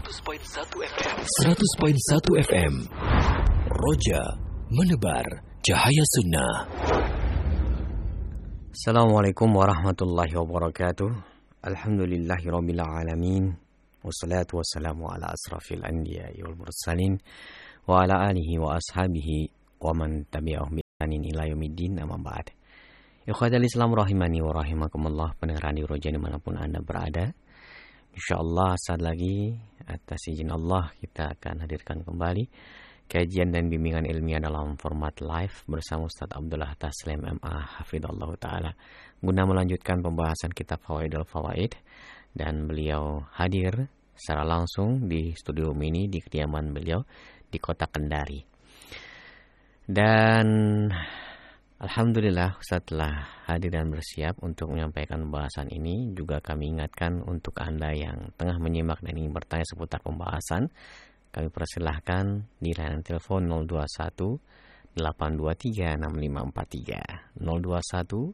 100.1 FM. Roja menebar cahaya sunnah. Assalamualaikum warahmatullahi wabarakatuh. Alhamdulillahirabbil alamin. Wassalatu wassalamu ala asrafil anbiya'i wal mursalin wa ala alihi wa ashabihi wa man tabi'ahum bi ihsanin ila yaumiddin, amma ba'd. Ikhwatal Islam rahimani wa rahimakumullah, pendengar radio Roja dimanapun Anda berada. InsyaAllah saat lagi atas izin Allah kita akan hadirkan kembali kajian dan bimbingan ilmiah dalam format live bersama Ustaz Abdullah Taslim MA Hafidhullah Ta'ala guna melanjutkan pembahasan kitab Fawaidul Fawaid, dan beliau hadir secara langsung di studio mini di kediaman beliau di kota Kendari. Dan alhamdulillah setelah hadir dan bersiap untuk menyampaikan pembahasan ini, juga kami ingatkan untuk Anda yang tengah menyimak dan ingin bertanya seputar pembahasan, kami persilahkan di layanan telepon 021 823 6543 021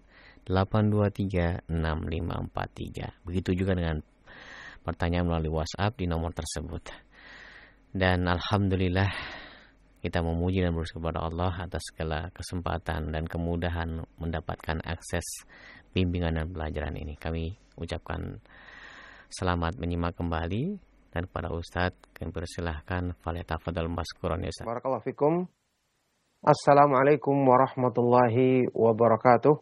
823 6543. Begitu juga dengan pertanyaan melalui WhatsApp di nomor tersebut. Dan alhamdulillah kita memuji dan bersyukur kepada Allah atas segala kesempatan dan kemudahan mendapatkan akses bimbingan dan pelajaran ini. Kami ucapkan selamat menyimak kembali, dan kepada Ustadz kami persilahkan falyatafadhal mashkuran ya Ustadz. Barakallahu fikum. Assalamualaikum warahmatullahi wabarakatuh.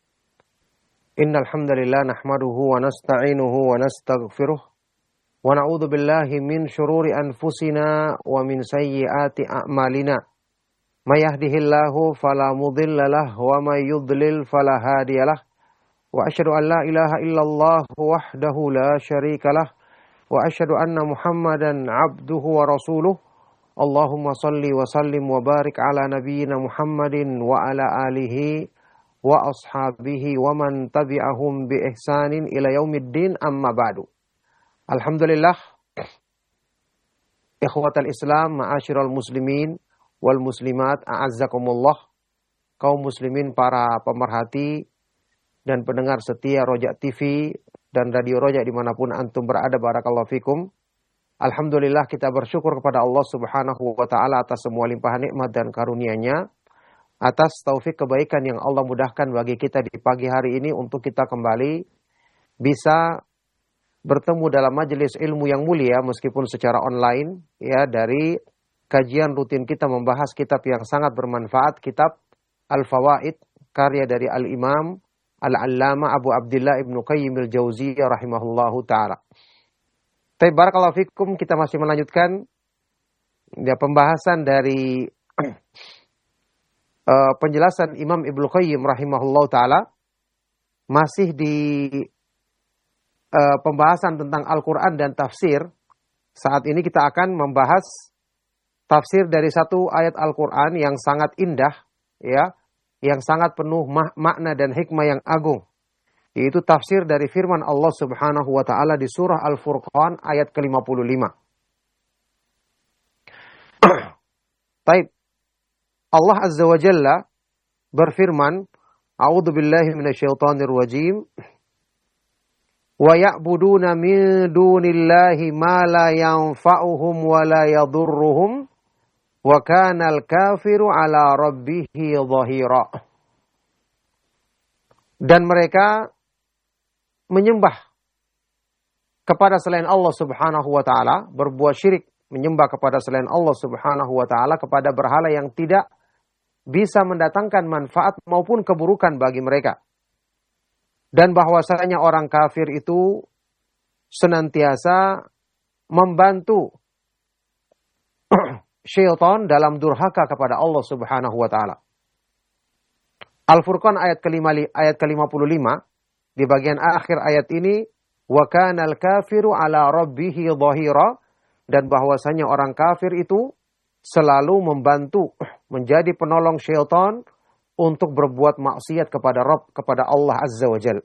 Innal hamdalillah nahmaduhu wa nasta'inuhu wa nastaghfiruh wa na'udzu billahi min syururi anfusina wa min sayyiati a'malina. May yahdihillahu fala mudilla lahu wa may yudlil fala hadiyalah. Wa asyhadu an la ilaha illallah wahdahu la syarikalah wa asyhadu anna Muhammadan abduhu wa rasuluh. Allahumma salli wa sallim wa barik ala nabiyyina Muhammadin wa ala alihi wa ashabihi wa man tabi'ahum bi ihsanin ila yaumiddin, amma ba'du. Alhamdulillah, ikhwatal Islam, ma'asyiral muslimin wal muslimat, a'azzakumullah, kaum muslimin para pemerhati dan pendengar setia Roja TV dan Radio Roja dimanapun antum berada, barakallahu fikum. Alhamdulillah, kita bersyukur kepada Allah subhanahu wa ta'ala atas semua limpahan nikmat dan karunia-Nya, atas taufik kebaikan yang Allah mudahkan bagi kita di pagi hari ini untuk kita kembali bisa bertemu dalam majelis ilmu yang mulia meskipun secara online ya, dari kajian rutin kita membahas kitab yang sangat bermanfaat, kitab Al-Fawaid karya dari Al-Imam Al-Allama Abu Abdillah Ibnu Qayyim Al-Jauziyah rahimahullahu taala. Barakallahu fikum, kita masih melanjutkan ya pembahasan dari penjelasan Imam Ibnu Qayyim rahimahullahu taala, masih di pembahasan tentang Al-Quran dan tafsir. Saat ini kita akan membahas tafsir dari satu ayat Al-Quran yang sangat indah ya, yang sangat penuh makna dan hikmah yang agung, yaitu tafsir dari firman Allah subhanahu wa ta'ala di surah Al-Furqan ayat ke-55. Taib, Allah Azza wa Jalla berfirman, A'udzu billahi minasyaitonir rajim. Wa ya'buduna min dunillahi ma la yanfa'uhum wa la yadhurruhum wa kana al-kafiru 'ala rabbih dhahira. Dan mereka menyembah kepada selain Allah subhanahu wa ta'ala, berbuat syirik, menyembah kepada selain Allah subhanahu wa ta'ala, kepada berhala yang tidak bisa mendatangkan manfaat maupun keburukan bagi mereka. Dan bahwasanya orang kafir itu senantiasa membantu syaitan dalam durhaka kepada Allah subhanahu wa ta'ala. Al-Furqan ayat ke-55, di bagian akhir ayat ini, wa kanal kafiru ala rabbihi dhahira, dan bahwasanya orang kafir itu selalu membantu, menjadi penolong syaitan untuk berbuat maksiat kepada Rabb, kepada Allah Azza wa Jalla.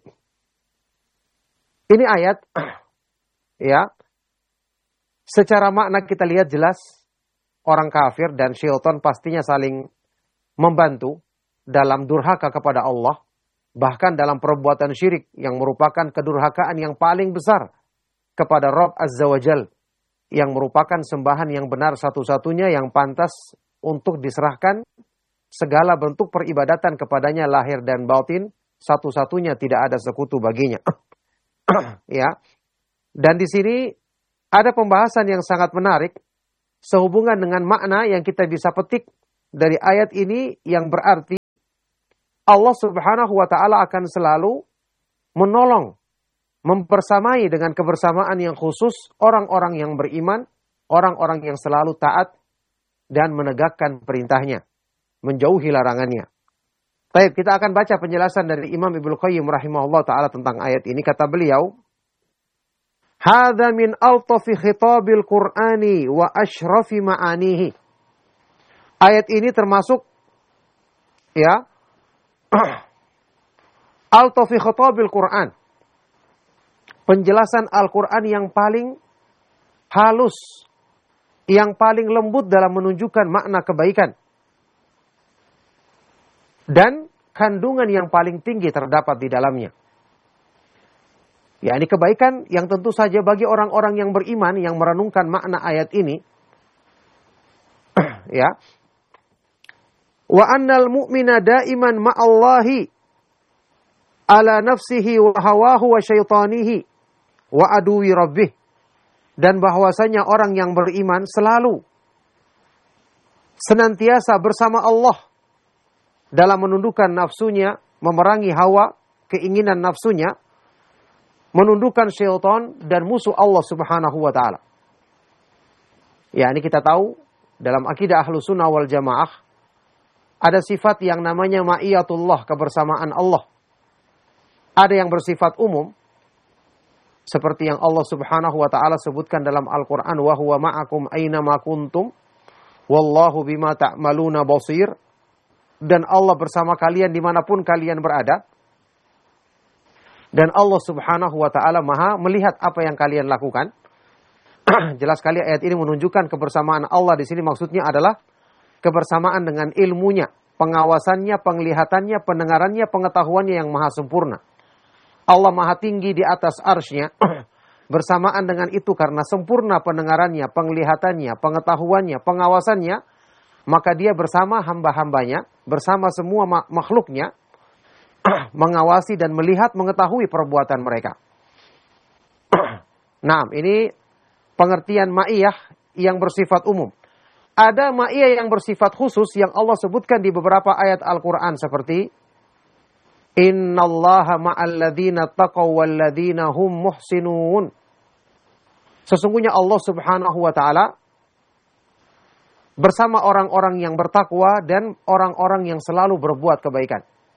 Ini ayat ya, secara makna kita lihat jelas orang kafir dan syaitan pastinya saling membantu dalam durhaka kepada Allah, bahkan dalam perbuatan syirik yang merupakan kedurhakaan yang paling besar kepada Rabb Azza wa Jalla. yang merupakan sembahan yang benar satu-satunya yang pantas untuk diserahkan segala bentuk peribadatan kepadanya lahir dan batin, satu-satunya tidak ada sekutu baginya. Ya. Dan di sini ada pembahasan yang sangat menarik sehubungan dengan makna yang kita bisa petik dari ayat ini yang berarti Allah Subhanahu wa taala akan selalu menolong, mempersamai dengan kebersamaan yang khusus orang-orang yang beriman, orang-orang yang selalu taat dan menegakkan perintahnya, menjauhi larangannya. Baik, kita akan baca penjelasan dari Imam Ibnu Qayyim rahimahullah taala tentang ayat ini. Kata beliau, "Hadza min altafi khitabil Qur'ani wa ashrafi ma'anihi." Ayat ini termasuk ya altafi khitabil Qur'an. Penjelasan Al-Qur'an yang paling halus, yang paling lembut dalam menunjukkan makna kebaikan. Dan kandungan yang paling tinggi terdapat di dalamnya. Ya, ini kebaikan yang tentu saja bagi orang-orang yang beriman yang merenungkan makna ayat ini. Ya. Wa annal mu'mina daiman ma'allahi ala nafsihi wa hawahu wa syaitanihi wa aduwi rabbih. Dan bahwasanya orang yang beriman selalu senantiasa bersama Allah dalam menundukkan nafsunya, memerangi hawa, keinginan nafsunya, menundukkan syaitan dan musuh Allah Subhanahu wa taala. Ya, ini kita tahu dalam akidah Ahlus Sunnah wal Jamaah ada sifat yang namanya ma'iyatullah, kebersamaan Allah. Ada yang bersifat umum seperti yang Allah Subhanahu wa taala sebutkan dalam Al-Qur'an, wa huwa ma'akum aina ma kuntum wallahu bima ta'maluna basir. Dan Allah bersama kalian dimanapun kalian berada. Dan Allah Subhanahu wa ta'ala maha melihat apa yang kalian lakukan. Jelas sekali ayat ini menunjukkan kebersamaan Allah di sini maksudnya adalah kebersamaan dengan ilmunya, pengawasannya, penglihatannya, pendengarannya, pengetahuannya yang maha sempurna. Allah maha tinggi di atas arsy-Nya. Bersamaan dengan itu karena sempurna pendengarannya, penglihatannya, pengetahuannya, pengawasannya, maka dia bersama hamba-hambanya, bersama semua makhluknya, mengawasi dan melihat, mengetahui perbuatan mereka. Nah, ini pengertian ma'iyah yang bersifat umum. Ada ma'iyah yang bersifat khusus yang Allah sebutkan di beberapa ayat Al-Quran seperti Innallaha ma'al ladzina taqaw wal ladzina hum muhsinun. Sesungguhnya Allah Subhanahu wa taala bersama orang-orang yang bertakwa dan orang-orang yang selalu berbuat kebaikan.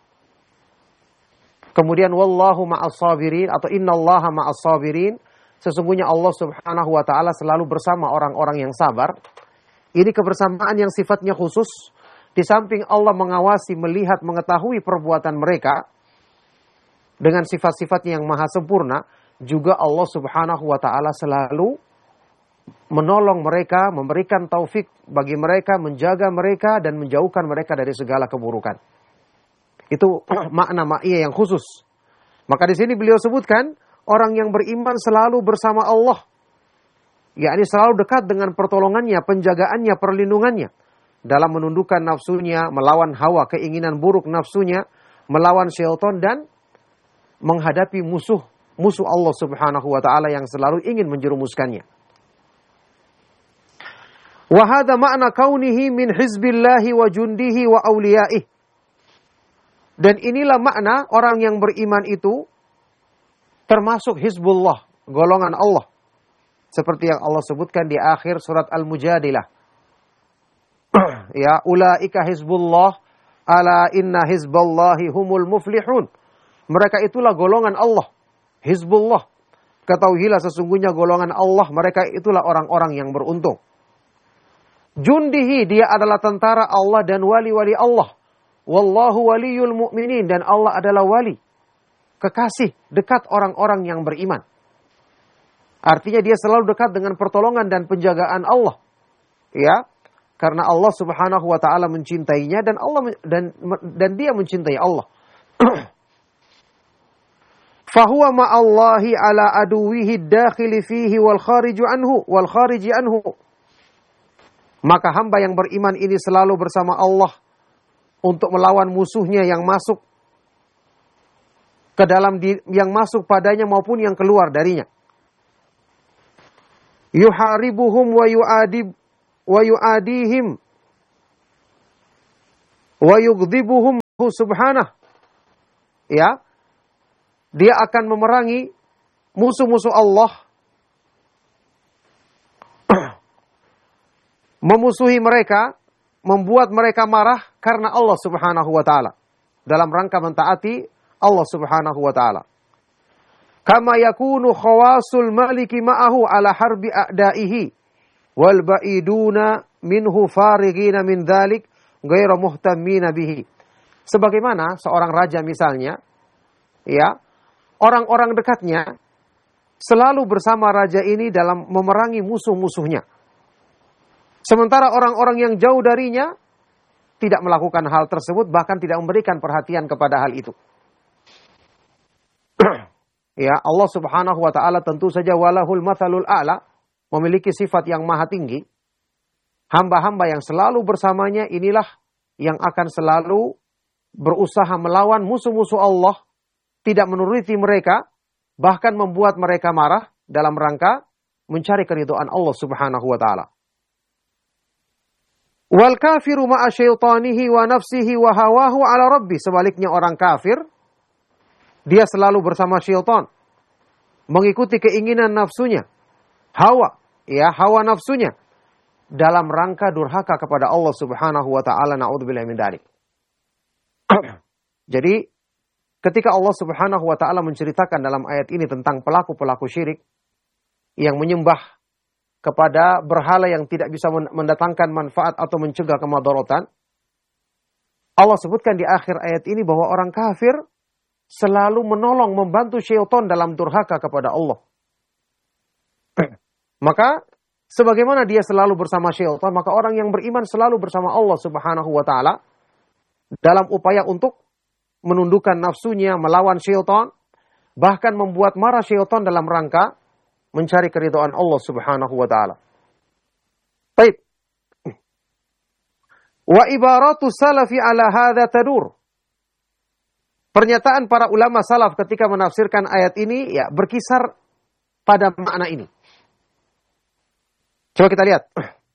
Kemudian wallahu ma'as sabirin atau innallaha ma'as sabirin. Sesungguhnya Allah Subhanahu wa taala selalu bersama orang-orang yang sabar. Ini kebersamaan yang sifatnya khusus. Di samping Allah mengawasi, melihat, mengetahui perbuatan mereka dengan sifat-sifatnya yang maha sempurna, juga Allah Subhanahu wa taala selalu menolong mereka, memberikan taufik bagi mereka, menjaga mereka dan menjauhkan mereka dari segala keburukan. Itu makna ma'iyah yang khusus. Maka di sini beliau sebutkan orang yang beriman selalu bersama Allah. Yakni selalu dekat dengan pertolongannya, penjagaannya, perlindungannya dalam menundukkan nafsunya, melawan hawa, keinginan buruk nafsunya, melawan syaitan dan menghadapi musuh Allah Subhanahu wa taala yang selalu ingin menjerumuskannya. Wa hadza ma'na kaunihi min hizbillahi wa jundihi wa awliyaih. Dan inilah makna orang yang beriman itu termasuk hizbullah, golongan Allah. Seperti yang Allah sebutkan di akhir surat Al-Mujadilah. Ya, ulaika hizbullah, ala inna hizballahi humul muflihun. Mereka itulah golongan Allah, hizbullah. Ketahuilah sesungguhnya golongan Allah, mereka itulah orang-orang yang beruntung. Jundihi, dia adalah tentara Allah dan wali-wali Allah. Wallahu waliyul mu'minin, dan Allah adalah wali, kekasih, dekat orang-orang yang beriman. Artinya dia selalu dekat dengan pertolongan dan penjagaan Allah. Ya, karena Allah Subhanahu wa taala mencintainya dan Allah dan dia mencintai Allah. fahuwa ma'allahi ala aduwihi dakhili fihi wal khariji anhu. Maka hamba yang beriman ini selalu bersama Allah untuk melawan musuhnya yang masuk ke dalam yang masuk padanya maupun yang keluar darinya. Yuharibuhum wa yu'adihim wa yughdhibuhum subhanah. Ya. Dia akan memerangi musuh-musuh Allah, memusuhi mereka, membuat mereka marah karena Allah Subhanahu wa taala dalam rangka mentaati Allah Subhanahu wa taala. Kama yakunu khawasul maliki ma'ahu ala harbi a'daihi wal ba'iduna minhu farighina min dzalik ghairu muhtammina bihi. Sebagaimana seorang raja misalnya, ya, orang-orang dekatnya selalu bersama raja ini dalam memerangi musuh-musuhnya. Sementara orang-orang yang jauh darinya tidak melakukan hal tersebut, bahkan tidak memberikan perhatian kepada hal itu. Ya, Allah Subhanahu wa taala tentu saja walahul matsalul a'la, memiliki sifat yang maha tinggi. Hamba-hamba yang selalu bersamanya inilah yang akan selalu berusaha melawan musuh-musuh Allah, tidak menuruti mereka, bahkan membuat mereka marah dalam rangka mencari keridhaan Allah Subhanahu wa taala. Wal kafiru ma'a syaitanihi wa nafsihi wa hawahu ala rabbi. Sebaliknya orang kafir, dia selalu bersama syaitan, mengikuti keinginan nafsunya, hawa nafsunya, dalam rangka durhaka kepada Allah Subhanahu wa taala. Na'udzubillahi min dzalik. Jadi ketika Allah Subhanahu wa taala menceritakan dalam ayat ini tentang pelaku-pelaku syirik yang menyembah kepada berhala yang tidak bisa mendatangkan manfaat atau mencegah kemadaratan, Allah sebutkan di akhir ayat ini bahwa orang kafir selalu menolong, membantu syaitan dalam durhaka kepada Allah. Maka sebagaimana dia selalu bersama syaitan, maka orang yang beriman selalu bersama Allah Subhanahu wa taala dalam upaya untuk menundukkan nafsunya, melawan syaitan, bahkan membuat marah syaitan dalam rangka mencari keridhaan Allah Subhanahu wa taala. Baik. Wa ibaratu salafi ala hadza tadur. Pernyataan para ulama salaf ketika menafsirkan ayat ini ya berkisar pada makna ini. Coba kita lihat.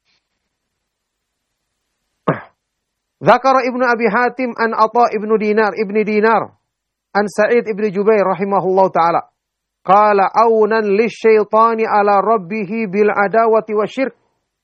Zakara Ibnu Abi Hatim an Atha ibnu Dinar an Sa'id ibnu Jubair rahimahullahu taala. Qala aunan lisyaitani ala rabbih bil adawati wasyirk.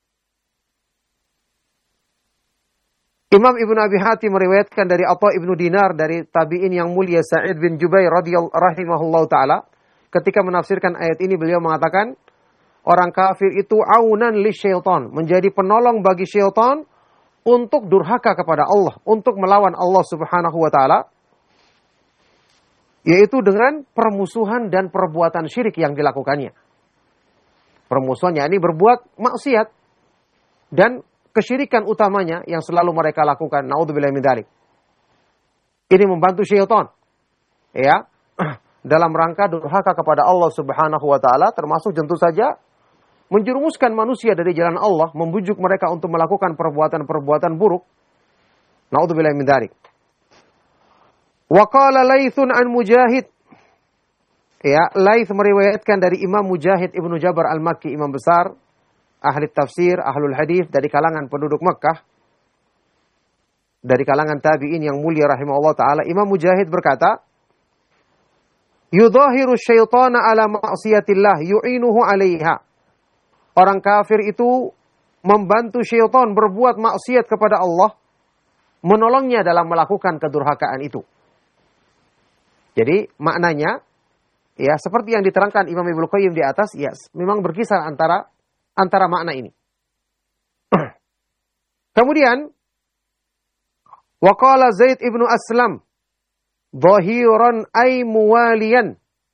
Imam Ibnu Abi Hatim meriwayatkan dari Atha ibnu Dinar dari tabi'in yang mulia Sa'id bin Jubair rahimahullahu taala, ketika menafsirkan ayat ini beliau mengatakan orang kafir itu aunan lisyaitan, menjadi penolong bagi syaitan untuk durhaka kepada Allah, untuk melawan Allah Subhanahu wa taala, yaitu dengan permusuhan dan perbuatan syirik yang dilakukannya. Permusuhannya ini berbuat maksiat dan kesyirikan utamanya yang selalu mereka lakukan. Naudzubillahi min dzalik. Ini membantu syaitan, ya, dalam rangka durhaka kepada Allah Subhanahu wa taala, termasuk tentu saja menjerumuskan manusia dari jalan Allah, membujuk mereka untuk melakukan perbuatan-perbuatan buruk. Naudzubillahi min dzalik. Wa qala Laitsun an Mujahid. Ya, Laits meriwayatkan dari Imam Mujahid Ibnu Jabr Al-Makki, imam besar, ahli tafsir, ahlul hadis dari kalangan penduduk Makkah, dari kalangan tabi'in yang mulia rahimahullah taala. Imam Mujahid berkata, "Yudhahiru syaitana ala ma'siyatillah yu'inuhu 'alaiha." Orang kafir itu membantu syaitan berbuat maksiat kepada Allah, menolongnya dalam melakukan kedurhakaan itu. Jadi maknanya, ya seperti yang diterangkan Imam Ibnu Qayyim di atas, ya memang berkisar antara makna ini. Kemudian, waqala Zaid ibnu Aslam, dhahiran ay muwaliyan.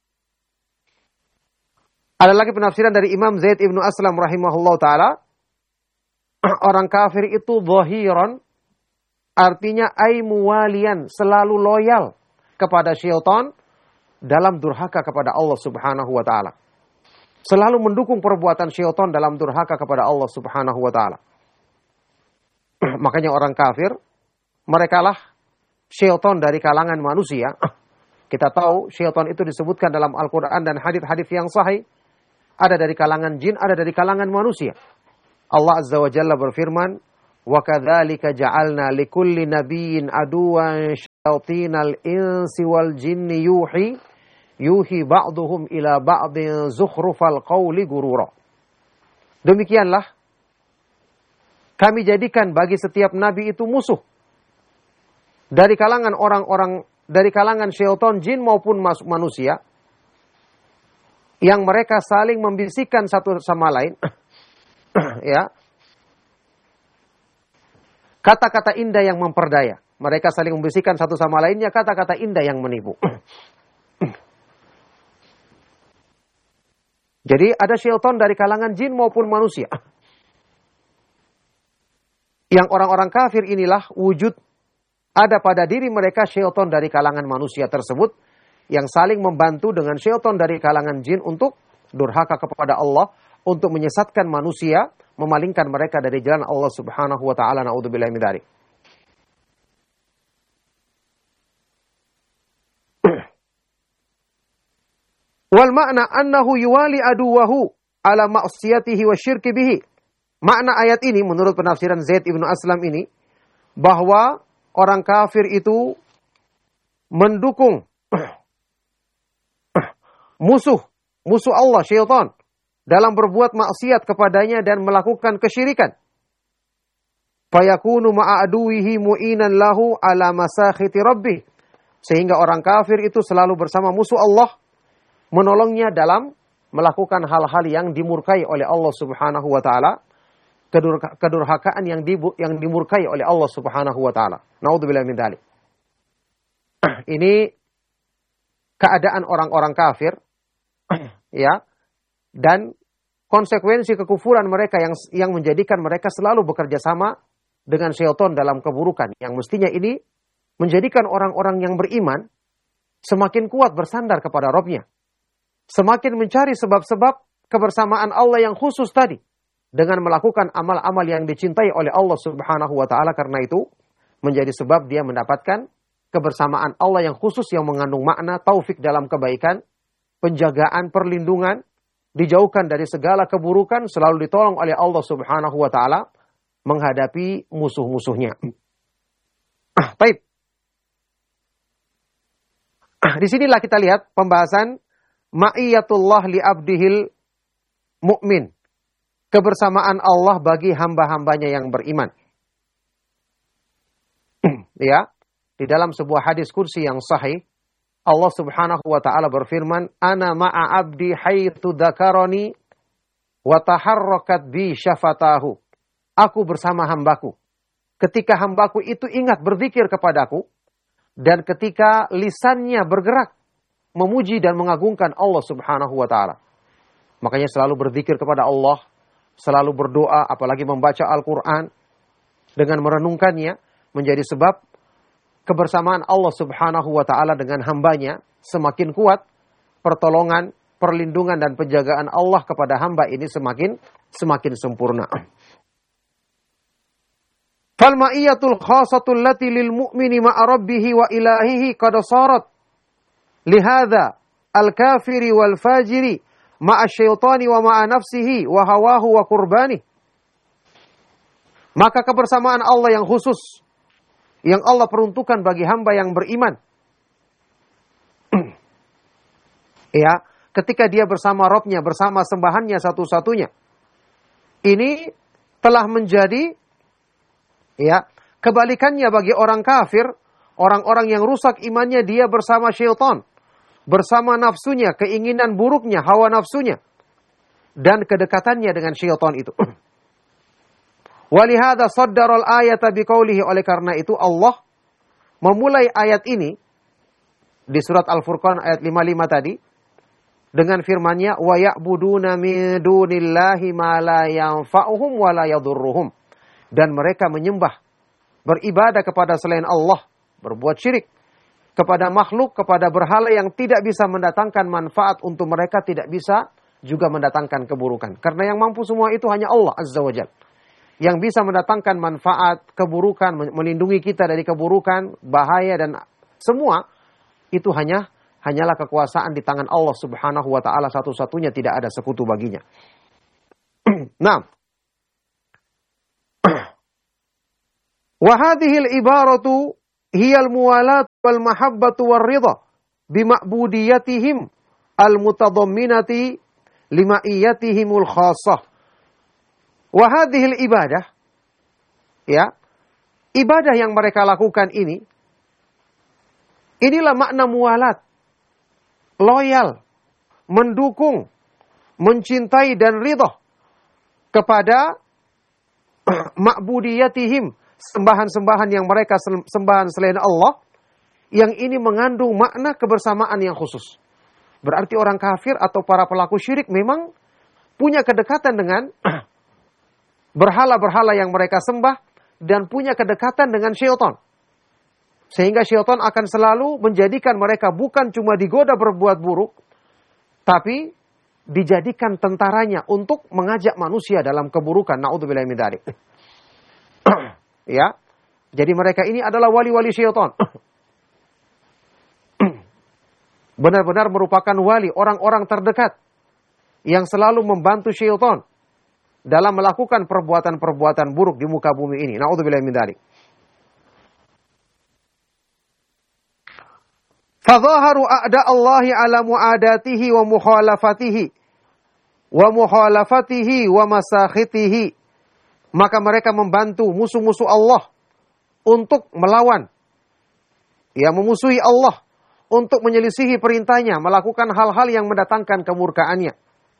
Ada lagi penafsiran dari Imam Zaid ibnu Aslam rahimahullah ta'ala. Orang kafir itu dhahiran, artinya ay muwaliyan, selalu loyal kepada syaitan dalam durhaka kepada Allah Subhanahu wa taala. Selalu mendukung perbuatan syaitan dalam durhaka kepada Allah Subhanahu wa taala. Makanya orang kafir, merekalah syaitan dari kalangan manusia. Kita tahu syaitan itu disebutkan dalam Al-Quran dan hadits-hadits yang sahih. Ada dari kalangan jin, ada dari kalangan manusia. Allah Azza wa Jalla berfirman, وَكَذَلِكَ جَعَلْنَا لِكُلِّ نَبِيٍّ عَدُوًّا شَيَاطِينَ الْإِنسِ وَالْجِنِّ يُوحِي بَعْضُهُمْ إِلَى بَعْضٍ زُخْرُفَ الْقَوْلِ غُرُورًا. Demikianlah kami jadikan bagi setiap nabi itu musuh dari kalangan orang-orang, dari kalangan syaitan, jin maupun manusia, yang mereka saling membisikkan satu sama lain, ya, kata-kata indah yang memperdaya. Mereka saling membisikkan satu sama lainnya kata-kata indah yang menipu. Jadi ada syaitan dari kalangan jin maupun manusia. Yang orang-orang kafir inilah wujud ada pada diri mereka syaitan dari kalangan manusia tersebut yang saling membantu dengan syaitan dari kalangan jin untuk durhaka kepada Allah, untuk menyesatkan manusia, memalingkan mereka dari jalan Allah Subhanahu wa taala. Naudzubillahi min dzalik. Wal makna annahu yuwali aduwahu ala ma'siyatihi wa syirki bihi. Makna ayat ini menurut penafsiran Zaid ibnu Aslam ini, bahwa orang kafir itu mendukung musuh Allah, syaitan, dalam berbuat maksiat kepadanya dan melakukan kesyirikan. Fayakunu ma'aduwihi mu'inan lahu ala masakhiti rabbih. Sehingga orang kafir itu selalu bersama musuh Allah, menolongnya dalam melakukan hal-hal yang dimurkai oleh Allah Subhanahu wa taala, kedurhakaan yang dimurkai oleh Allah Subhanahu wa taala. Naudzubillahi min dzalik. Ini keadaan orang-orang kafir, ya, dan konsekuensi kekufuran mereka yang menjadikan mereka selalu bekerja sama dengan syaitan dalam keburukan, yang mestinya ini menjadikan orang-orang yang beriman semakin kuat bersandar kepada Rabb-Nya, semakin mencari sebab-sebab kebersamaan Allah yang khusus tadi dengan melakukan amal-amal yang dicintai oleh Allah Subhanahu wa taala. Karena itu menjadi sebab dia mendapatkan kebersamaan Allah yang khusus yang mengandung makna taufik dalam kebaikan, penjagaan, perlindungan, dijauhkan dari segala keburukan, selalu ditolong oleh Allah Subhanahu wa taala menghadapi musuh-musuhnya. Baik. Disinilah kita lihat pembahasan ma'iyatullah li abdihil mu'min. Kebersamaan Allah bagi hamba-hambanya yang beriman. Ya, di dalam sebuah hadis kursi yang sahih, Allah Subhanahu wa taala berfirman, "Ana ma'a abdi haitsu dzakarani wa taharrakat bi syafatahu." Aku bersama hambaku ketika hambaku itu ingat berzikir kepadaku dan ketika lisannya bergerak memuji dan mengagungkan Allah Subhanahu wa taala. Makanya selalu berzikir kepada Allah, selalu berdoa, apalagi membaca Al-Qur'an dengan merenungkannya, menjadi sebab kebersamaan Allah Subhanahu wa taala dengan hambanya semakin kuat, pertolongan, perlindungan dan penjagaan Allah kepada hamba ini semakin sempurna. Fal ma'iyatul khasatul lati lil mu'mini ma'a rabbih wa ilahihi qad sarat lihadza al-kafiri wal fajiri ma'a syaitani wa ma'a nafsihi wa hawahu wa qurbani. Maka kebersamaan Allah yang khusus yang Allah peruntukkan bagi hamba yang beriman, ya, ketika dia bersama Rabb-Nya, bersama sembahannya satu-satunya, ini telah menjadi, ya, kebalikannya bagi orang kafir, orang-orang yang rusak imannya, dia bersama syaitan, bersama nafsunya, keinginan buruknya, hawa nafsunya, dan kedekatannya dengan syaitan itu. Walihada saddaral ayata biqaulihi, oleh karena itu Allah memulai ayat ini di surat Al-Furqan ayat 55 tadi dengan firman-Nya, wa ya'buduna min dunillahi ma la yanfa'uhum wa la yadhurruhum, dan mereka menyembah, beribadah kepada selain Allah, berbuat syirik kepada makhluk, kepada berhala yang tidak bisa mendatangkan manfaat untuk mereka, tidak bisa juga mendatangkan keburukan. Karena yang mampu semua itu hanya Allah Azza wa Jalla. Yang bisa mendatangkan manfaat, keburukan, melindungi kita dari keburukan, bahaya dan semua itu hanyalah kekuasaan di tangan Allah Subhanahu wa taala satu-satunya, tidak ada sekutu baginya. Nah, wa hadhihi al-ibaratu hiya al-muwalat wal mahabbatu war ridha bima'budiyatihim al-mutadamminati limaiyatihimul khassah. Wa hadhil ibadah, ya, ibadah yang mereka lakukan inilah makna muwalat, loyal, mendukung, mencintai dan ridha kepada ma'budiyatihim, sembahan-sembahan yang mereka sembahan selain Allah, yang ini mengandung makna kebersamaan yang khusus. Berarti orang kafir atau para pelaku syirik memang punya kedekatan dengan berhala-berhala yang mereka sembah dan punya kedekatan dengan syaitan. Sehingga syaitan akan selalu menjadikan mereka bukan cuma digoda berbuat buruk, tapi dijadikan tentaranya untuk mengajak manusia dalam keburukan. Na'udzubillahi min dzalik. Ya. Jadi mereka ini adalah wali-wali syaitan. Benar-benar merupakan wali, orang-orang terdekat yang selalu membantu syaitan dalam melakukan perbuatan-perbuatan buruk di muka bumi ini. Na'udzubillahi min dzalik. Fadhaharu a'da Allahi ala mu'adatihi wa mukhalafatihi wa masakhitihi. Maka mereka membantu musuh-musuh Allah untuk melawan, ya, memusuhi Allah, untuk menyelisihi perintahnya, melakukan hal-hal yang mendatangkan kemurkaannya.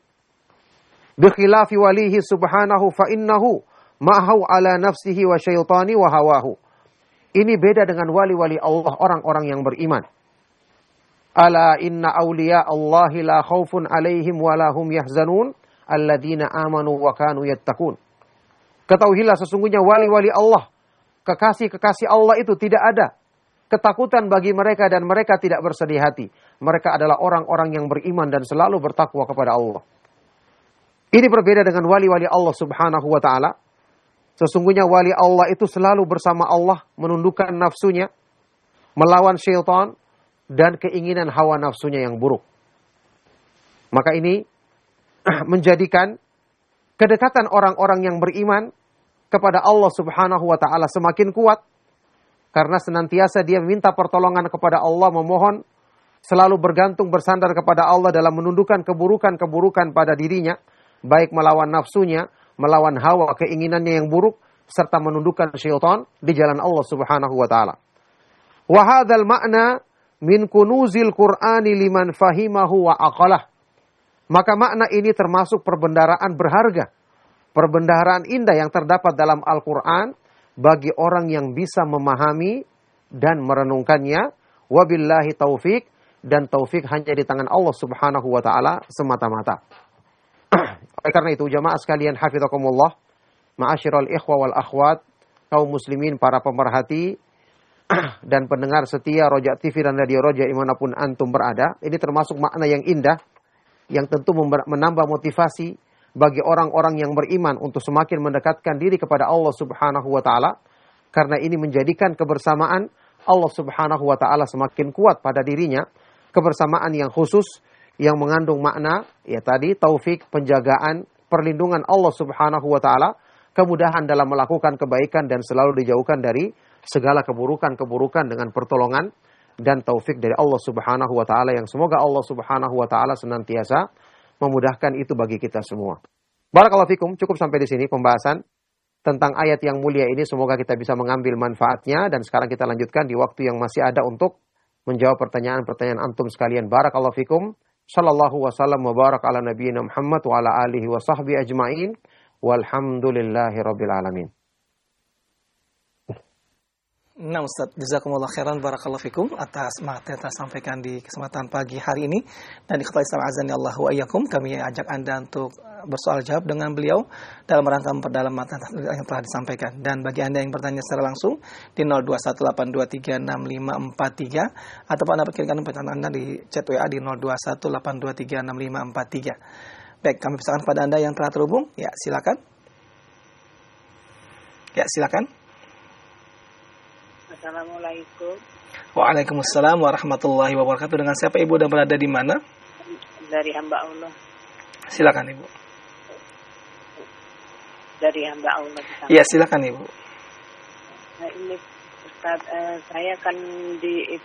Bikhilafi walihi subhanahu fa innahu ma'ahu ala nafsihi wa syaitani wa hawahu. Ini beda dengan wali-wali Allah, orang-orang yang beriman. Ala inna awliya Allahi la khawfun alaihim wa lahum yahzanun alladhina amanu wa kanu yattaqun. Ketahuilah sesungguhnya wali-wali Allah, kekasih-kekasih Allah itu tidak ada ketakutan bagi mereka dan mereka tidak bersedih hati. Mereka adalah orang-orang yang beriman dan selalu bertakwa kepada Allah. Ini berbeda dengan wali-wali Allah Subhanahu wa ta'ala. Sesungguhnya wali Allah itu selalu bersama Allah, menundukkan nafsunya, melawan syaitan dan keinginan hawa nafsunya yang buruk. Maka ini menjadikan kedekatan orang-orang yang beriman kepada Allah Subhanahu wa ta'ala semakin kuat, karena senantiasa dia meminta pertolongan kepada Allah, memohon, selalu bergantung bersandar kepada Allah dalam menundukkan keburukan-keburukan pada dirinya, baik melawan nafsunya, melawan hawa keinginannya yang buruk, serta menundukkan syaitan di jalan Allah Subhanahu wa ta'ala. Wa hadzal ma'na min kunuzil Qur'ani liman fahimahu wa aqalah. Maka makna ini termasuk perbendaharaan berharga, perbendaharaan indah yang terdapat dalam Al-Qur'an bagi orang yang bisa memahami dan merenungkannya. Wabillahi taufik, dan taufik hanya di tangan Allah Subhanahu wa ta'ala semata-mata. Oleh karena itu jamaah sekalian hafizakumullah, ma'asyiral ikhwa wal akhwat, kaum muslimin, para pemerhati dan pendengar setia Roja TV dan Radio Roja dimanapun antum berada, ini termasuk makna yang indah yang tentu menambah motivasi bagi orang-orang yang beriman untuk semakin mendekatkan diri kepada Allah Subhanahu wa ta'ala, karena ini menjadikan kebersamaan Allah Subhanahu wa ta'ala semakin kuat pada dirinya, kebersamaan yang khusus yang mengandung makna, ya tadi, taufik, penjagaan, perlindungan Allah Subhanahu wa ta'ala, kemudahan dalam melakukan kebaikan dan selalu dijauhkan dari segala keburukan-keburukan dengan pertolongan dan taufik dari Allah Subhanahu wa ta'ala, yang semoga Allah Subhanahu wa ta'ala senantiasa memudahkan itu bagi kita semua. Barakallahu fikum, cukup sampai di sini pembahasan tentang ayat yang mulia ini, semoga kita bisa mengambil manfaatnya, dan sekarang kita lanjutkan di waktu yang masih ada untuk menjawab pertanyaan-pertanyaan antum sekalian. Barakallahu fikum. Sallallahu wasallam wa barak ala nabiyyina Muhammad wa ala alihi wa sahbihi ajma'in. Walhamdulillahi rabbil alamin. Nah Ustaz, jazakumullah khairan barakallahu fikum atas materi yang telah sampaikan di kesempatan pagi hari ini. Dan di Ikhlas Islam azani Allah wa iyyakum, kami ajak Anda untuk bersoal jawab dengan beliau dalam rangka memperdalam materi yang telah disampaikan. Dan bagi Anda yang bertanya secara langsung di 0218236543 ataupun Anda kirimkan pertanyaan Anda di chat WA di 0218236543. Baik, kami persilakan kepada Anda yang telah terhubung. Ya, silakan. Ya, silakan. Assalamualaikum. Waalaikumsalam warahmatullahi wabarakatuh. Dengan siapa Ibu dan berada di mana? Dari hamba Allah. Silakan Ibu. Dari hamba Allah. Iya, silakan Ibu. Nah, ini Ustaz, saya kan